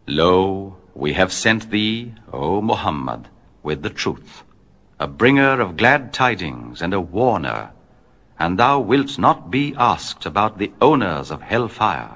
Lo, we have sent thee, O Muhammad, with the truth, a bringer of glad tidings and a warner, and thou wilt not be asked about the owners of hellfire.